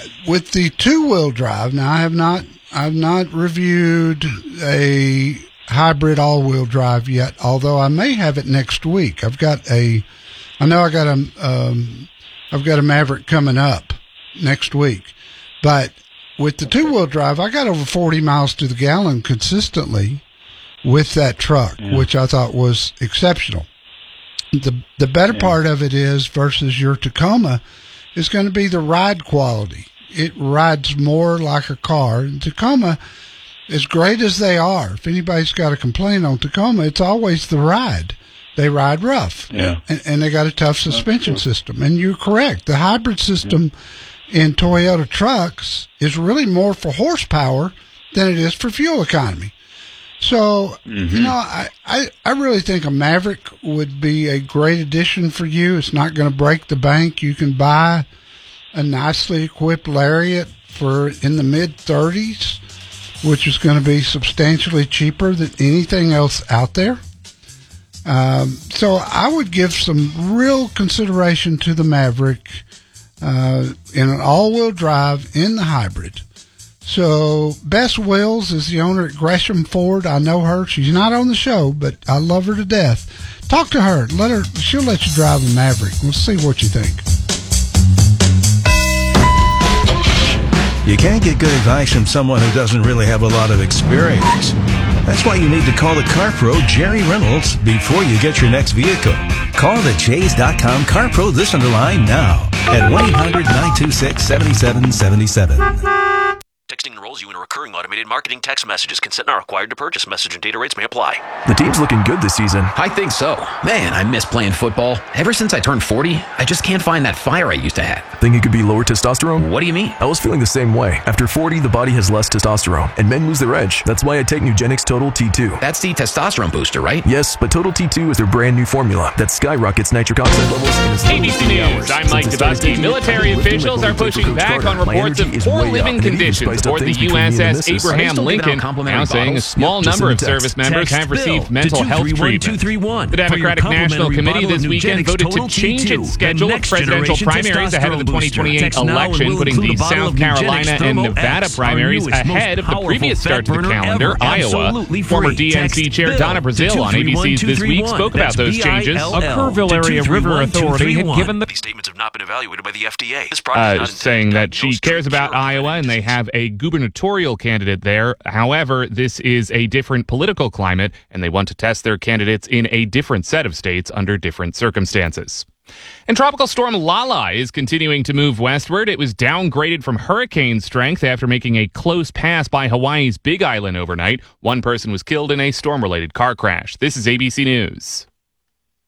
with the two-wheel drive, now I've not reviewed a hybrid all-wheel drive yet, although I may have it next week. I've got a Maverick coming up next week, but with the two-wheel drive, I got over 40 miles to the gallon consistently with that truck, which I thought was exceptional. The better part of it is, versus your Tacoma, is going to be the ride quality. It rides more like a car. And Tacoma, as great as they are, if anybody's got a complaint on Tacoma, it's always the ride. They ride rough. Yeah. And they got a tough suspension system. And you're correct. The hybrid system in Toyota trucks is really more for horsepower than it is for fuel economy. So, I really think a Maverick would be a great addition for you. It's not going to break the bank. You can buy a nicely equipped Lariat for in the mid-30s, which is going to be substantially cheaper than anything else out there. So I would give some real consideration to the Maverick in an all-wheel drive in the hybrid. So Bess Wills is the owner at Gresham Ford. I know her. She's not on the show, but I love her to death. Talk to her. She'll let you drive a Maverick. We'll see what you think. You can't get good advice from someone who doesn't really have a lot of experience. That's why you need to call the car pro, Jerry Reynolds, before you get your next vehicle. Call the Jays.com Car Pro listener line now at 1-800-926-7777. Texting enrolls you in recurring automated marketing text messages. Consent not required to purchase. Message and data rates may apply. The team's looking good this season. I think so. Man, I miss playing football. Ever since I turned 40, I just can't find that fire I used to have. Think it could be lower testosterone? What do you mean? I was feeling the same way. After 40, the body has less testosterone, and men lose their edge. That's why I take Nugenix Total T2. That's the testosterone booster, right? Yes, but Total T2 is their brand new formula that skyrockets nitric oxide levels in as little as ABC 3 News. hours. I'm Mike Dabowski. Military officials are pushing back on reports of poor living conditions aboard the USS Abraham Lincoln, now saying a small number of service members have received mental health treatment. The Democratic National Committee this weekend voted to change its schedule of presidential primaries ahead of the 2028 election, putting the South Carolina and Nevada primaries ahead of the previous start to the calendar, Iowa. Former DNC Chair Donna Brazile on ABC's This Week spoke about those changes. A Kerrville Area River Authority had given These statements have not been evaluated by the FDA. This product is not saying that she cares about Iowa and they have a gubernatorial candidate there. However, this is a different political climate, and they want to test their candidates in a different set of states under different circumstances. And Tropical Storm Lala is continuing to move westward. It was downgraded from hurricane strength after making a close pass by Hawaii's Big Island overnight. One person was killed in a storm-related car crash. This is ABC News.